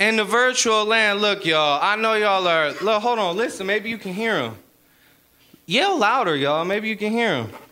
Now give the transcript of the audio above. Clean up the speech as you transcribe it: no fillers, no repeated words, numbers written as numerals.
In the virtual land, look, y'all, I know y'all are, look, hold on, listen, maybe you can hear him. Yell louder, y'all, maybe you can hear him.